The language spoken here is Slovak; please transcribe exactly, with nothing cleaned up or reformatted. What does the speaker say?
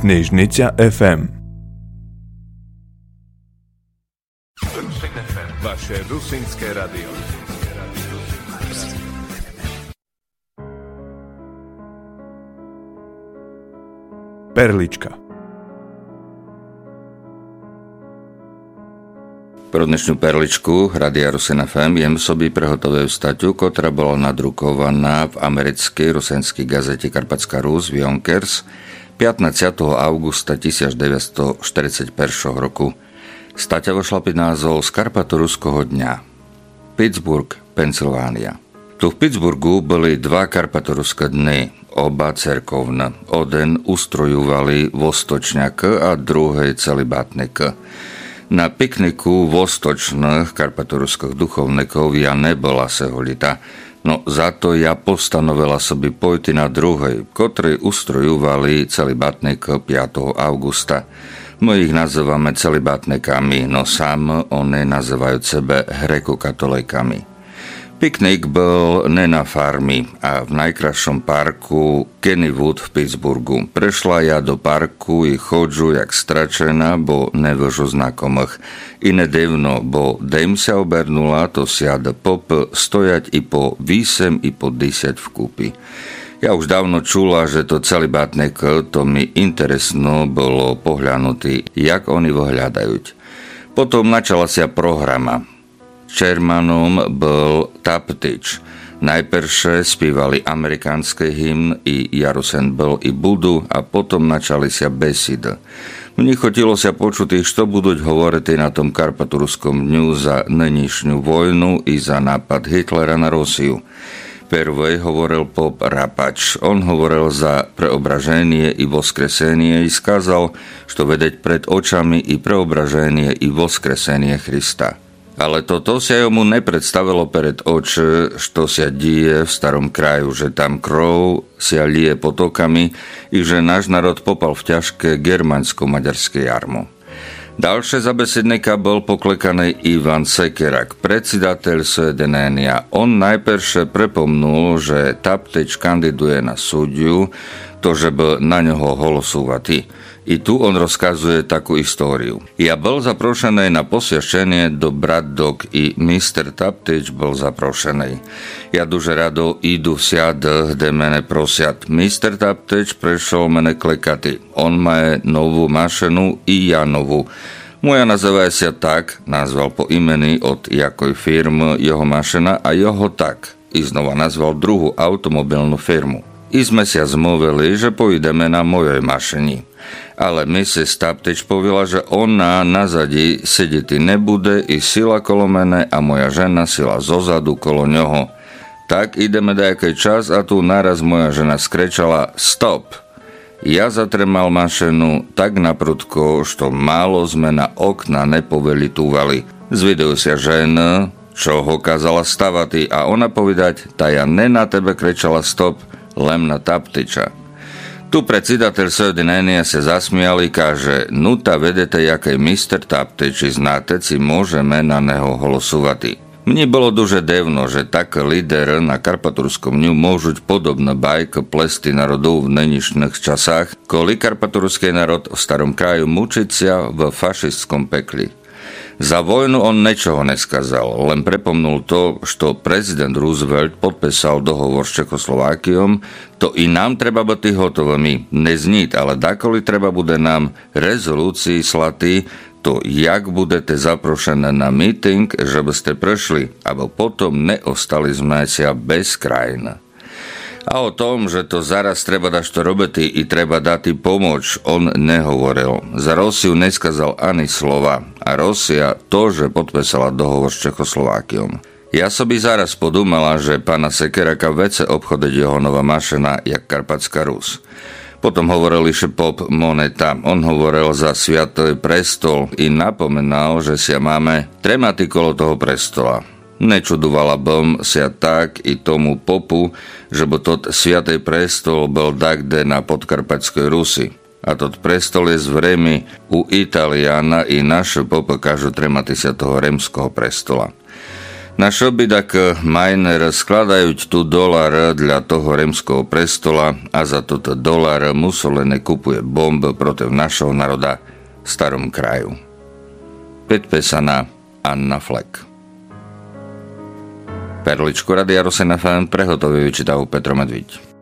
Knižnica ef em. Vaše rusínske radio. Perlička. Pro dnešnú perličku Radia Rusin ef em jem sobі приготовив статтю, котра була надрукована в американській русинській газеті Карпатська Русь Вьонкерс п'ятнадцятого августа devätnásťstoštyridsaťjeden roku. Стаття вийшла під назвою «З Карпату руського дня». Питтсбург, Пенсильванія. Tu v Pittsburghu boli dva karpatoruské dny, oba cerkovné. Один ustrojúvali vostočňak a druhej celibatník. Na pikniku vostočných karpatoruských duchovníkov ja nebola seholita, no za to ja postanovila sobie pojти na druhej, ktorí ustrojúvali celibatník piateho augusta. My ich nazývame celibatníkami, no sám oni nazývajú sebe grekokatolíkami. Piknik bol ne na farmi a v najkrajšom parku Kennywood v Pittsburghu. Prešla ja do parku i chodžu jak stračená, bo nevožu znakomých. I nedivno, bo dejm sa obernula, to siada pop stojať i po výsem i po desať vkúpi. Ja už dávno čula, že to celibatník, to mi interesno bolo pohľadnutý, jak oni vyhľadajú. Potom načala sa programa. Čermanom bol Taptič. Najprvšie spívali amerikanský hymn i Jarosen bol i Budu a potom načali sa besedy. Mne chotilo sa počuť, što budú hovoriť na tom karpaturuskom dňu za nynišnju vojnu i za nápad Hitlera na Rosiu. Prvej hovoril pop Rapač. On hovoril za preobraženie i voskresenie i skázal, što vedeť pred očami i preobraženie i voskresenie Krista. Ale toto sa jomu nepredstavilo pred oči, što sa díje v starom kraju, že tam krv sa lie potokami i že náš národ popal v ťažké germansko-maďarské jarmo. Ďalšie za besedníka bol poklekaný Ivan Sekerak, predsedateľ Sojedinenia. On najprvšie prepomnul, že Taptič kandiduje na súdiu, to, že by na ňoho holosúvatý. I tu on rozkazuje takú históriu. Ja bol zaprošený na posviašenie do Braddock i mister Taptič bol zaprošený. Ja duže rado idu siad, kde mene prosiat. mister Taptič prešol mene klekaty. On má novú mašinu i ja novú. Moja nazýva sa tak, nazval po imeni od jakoj firmy jeho mašina a jeho tak. I znova nazval druhú automobilnú firmu. I sme sa zmluvili, že pojdeme na mojej mašini. Ale missus Taptič povedala, že ona na zadi sedieť nebude i sila kolo mene a moja žena sila zozadu kolo ňoho. Tak ideme dajaký čas a tu naraz moja žena skrečala stop. Ja zatremal mašinu tak naprudko, što málo sme na okna nepovelitúvali. Zvidujú sa žena, čo ho kázala stavati a ona povedať, ta ja ne na tebe krečala stop, len na Taptiča. Tu predsedateľ Sojedinenia sa zasmial i kaže, no ta vedete, jaký mister Taptič i znáte, si môžeme na neho holosúvati. Mne bolo duže devno, že tak líder na karpaturskom dňu môžuť podobná bajka plesty národov v nynišných časách, koli karpaturský národ v starom kraju mučiť sa v fašistskom pekli. Za vojnu on ničoho neskazal, len prepomnul to, što prezident Roosevelt podpísal dohovor s Čekoslovákiom, to i nám treba byť hotovými, nezniť, ale dakoli treba bude nám rezolúcii slatý, to jak budete zaprošené na meeting, že by ste prešli, abo potom neostali sme sa bez krajina. A o tom, že to zaraz treba dať to robiť i treba dať pomoč, on nehovoril. Za Rosiu neskazal ani slova a Rosia to, že podpísala dohovor s Čekoslovákiom. Ja sobi zaraz podumala, že pána Sekeraka vece obchodiť jeho nová mašina jak Karpatská Rus. Potom hovoril iše pop Moneta. On hovoril za Sviatý prestol i napomenal, že sa máme tremati kolo toho prestola. Nečudovala bom sa tak i tomu popu, že by tot Sviatý prestol bol dakde na Podkarpatskej Rusi. A tot prestol je zvrejmy u Italiana i naše popa kažu tremati sa toho remského prestola. Naš obydak Majner skladajúc tu dolar dla toho rímskeho prestola a za toto dolar Mussolini kupuje bomb protiv našho národa v starom kraju. Podpísaná Anna Fleck. Perličku Radia Rosen ef em prehotovil vyčítal Petro Medvíď.